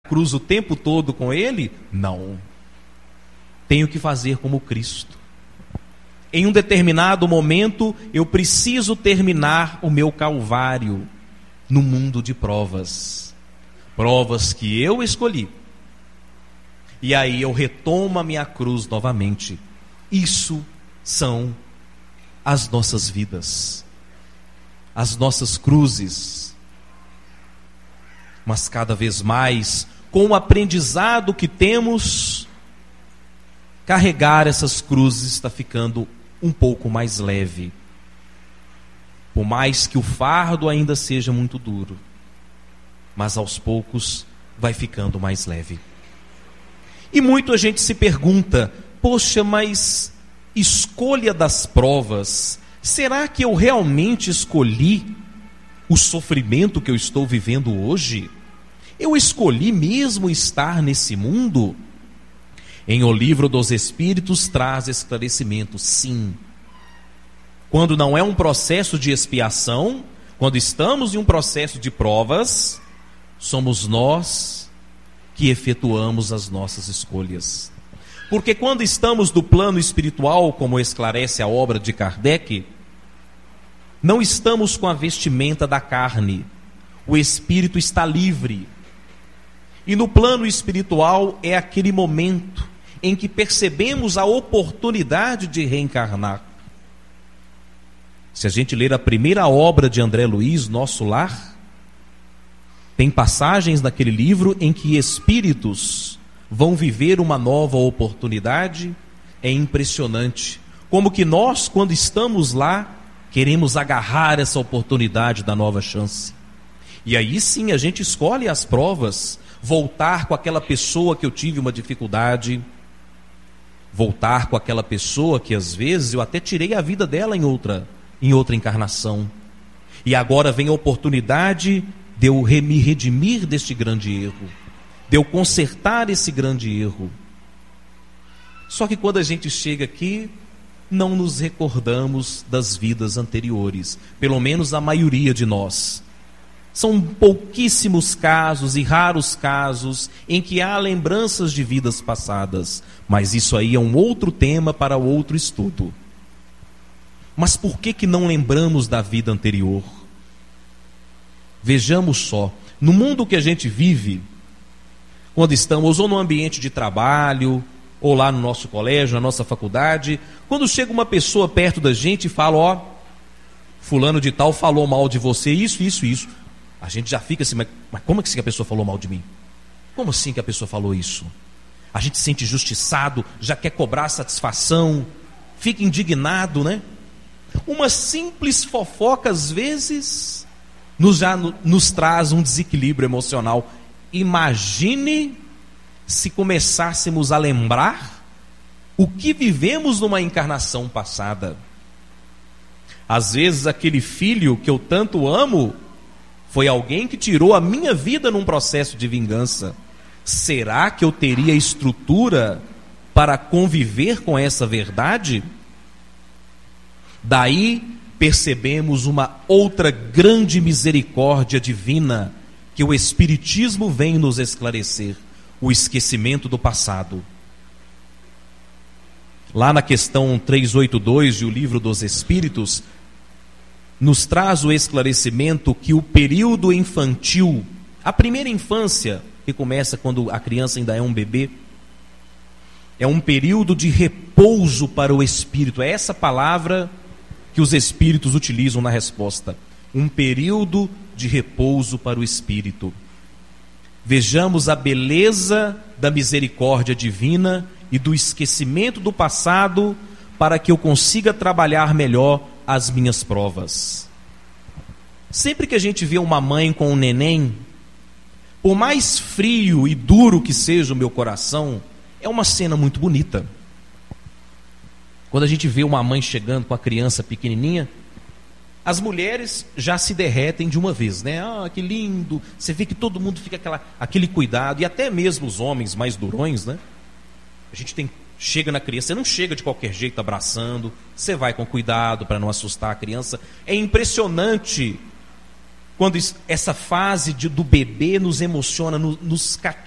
cruz o tempo todo com ele? Não. Tenho que fazer como Cristo. Em um determinado momento, eu preciso terminar o meu calvário no mundo de provas. Provas que eu escolhi. E aí eu retomo a minha cruz novamente. Isso são as nossas vidas, as nossas cruzes. Mas cada vez mais, com o aprendizado que temos, carregar essas cruzes está ficando um pouco mais leve. Por mais que o fardo ainda seja muito duro, mas aos poucos vai ficando mais leve. E muito a gente se pergunta: poxa, mas escolha das provas, será que eu realmente escolhi o sofrimento que eu estou vivendo hoje? Eu escolhi mesmo estar nesse mundo? Em O Livro dos Espíritos traz esclarecimento, sim. Quando não é um processo de expiação, quando estamos em um processo de provas, somos nós que efetuamos as nossas escolhas. Porque quando estamos no plano espiritual, como esclarece a obra de Kardec, não estamos com a vestimenta da carne. O espírito está livre. E no plano espiritual é aquele momento em que percebemos a oportunidade de reencarnar. Se a gente ler a primeira obra de André Luiz, Nosso Lar, tem passagens naquele livro em que espíritos vão viver uma nova oportunidade. É impressionante. Como que nós, quando estamos lá, queremos agarrar essa oportunidade da nova chance. E aí sim a gente escolhe as provas. Voltar com aquela pessoa que eu tive uma dificuldade. Voltar com aquela pessoa que às vezes eu até tirei a vida dela em outra encarnação. E agora vem a oportunidade de eu me redimir deste grande erro, de eu consertar esse grande erro. Só que quando a gente chega aqui, não nos recordamos das vidas anteriores, pelo menos a maioria de nós. São pouquíssimos casos e raros casos em que há lembranças de vidas passadas, mas isso aí é um outro tema para outro estudo. Mas por que não lembramos da vida anterior? Vejamos só, no mundo que a gente vive, quando estamos ou no ambiente de trabalho, ou lá no nosso colégio, na nossa faculdade, quando chega uma pessoa perto da gente e fala: ó, fulano de tal falou mal de você, isso, a gente já fica assim, mas como é que a pessoa falou mal de mim? Como assim que a pessoa falou isso? A gente se sente injustiçado, já quer cobrar satisfação, fica indignado, né? Uma simples fofoca às vezes nos traz um desequilíbrio emocional. Imagine se começássemos a lembrar o que vivemos numa encarnação passada. Às vezes aquele filho que eu tanto amo foi alguém que tirou a minha vida num processo de vingança. Será que eu teria estrutura para conviver com essa verdade? Daí percebemos uma outra grande misericórdia divina que o Espiritismo vem nos esclarecer: o esquecimento do passado. Lá na questão 382 de O Livro dos Espíritos, nos traz o esclarecimento que o período infantil, a primeira infância, que começa quando a criança ainda é um bebê, é um período de repouso para o espírito. É essa palavra que os espíritos utilizam na resposta: um período de repouso para o espírito. Vejamos a beleza da misericórdia divina e do esquecimento do passado para que eu consiga trabalhar melhor as minhas provas. Sempre que a gente vê uma mãe com um neném, por mais frio e duro que seja o meu coração, é uma cena muito bonita. Quando a gente vê uma mãe chegando com a criança pequenininha, as mulheres já se derretem de uma vez, né? Ah, que lindo! Você vê que todo mundo fica aquele cuidado, e até mesmo os homens mais durões, né? A gente chega na criança, você não chega de qualquer jeito abraçando, você vai com cuidado para não assustar a criança. É impressionante quando essa fase do bebê nos emociona, nos cativa.